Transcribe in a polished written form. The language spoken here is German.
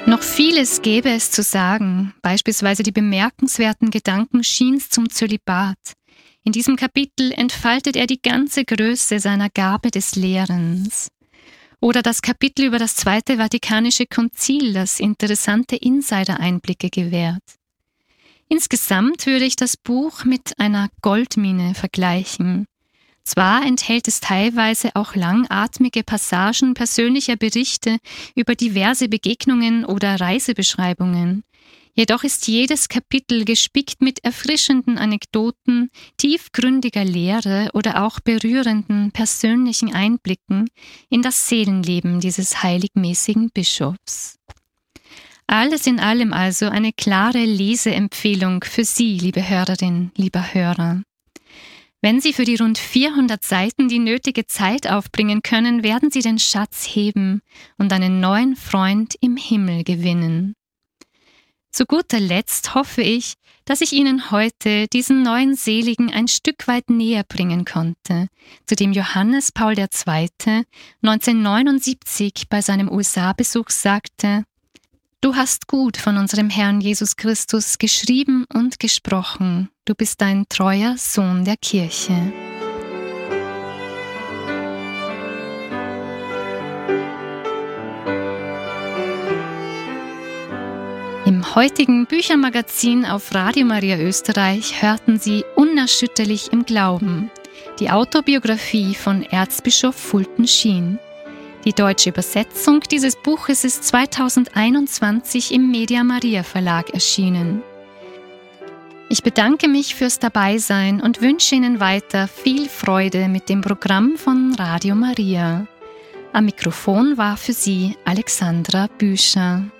Noch vieles gäbe es zu sagen, beispielsweise die bemerkenswerten Gedanken Scheens zum Zölibat. In diesem Kapitel entfaltet er die ganze Größe seiner Gabe des Lehrens. Oder das Kapitel über das Zweite Vatikanische Konzil, das interessante Insider-Einblicke gewährt. Insgesamt würde ich das Buch mit einer Goldmine vergleichen. Zwar enthält es teilweise auch langatmige Passagen persönlicher Berichte über diverse Begegnungen oder Reisebeschreibungen. Jedoch ist jedes Kapitel gespickt mit erfrischenden Anekdoten, tiefgründiger Lehre oder auch berührenden persönlichen Einblicken in das Seelenleben dieses heiligmäßigen Bischofs. Alles in allem also eine klare Leseempfehlung für Sie, liebe Hörerin, lieber Hörer. Wenn Sie für die rund 400 Seiten die nötige Zeit aufbringen können, werden Sie den Schatz heben und einen neuen Freund im Himmel gewinnen. Zu guter Letzt hoffe ich, dass ich Ihnen heute diesen neuen Seligen ein Stück weit näher bringen konnte, zu dem Johannes Paul II. 1979 bei seinem USA-Besuch sagte: Du hast gut von unserem Herrn Jesus Christus geschrieben und gesprochen. Du bist ein treuer Sohn der Kirche. Im heutigen Büchermagazin auf Radio Maria Österreich hörten Sie Unerschütterlich im Glauben, die Autobiografie von Erzbischof Fulton Sheen. Die deutsche Übersetzung dieses Buches ist 2021 im Media Maria Verlag erschienen. Ich bedanke mich fürs Dabeisein und wünsche Ihnen weiter viel Freude mit dem Programm von Radio Maria. Am Mikrofon war für Sie Alexandra Büscher.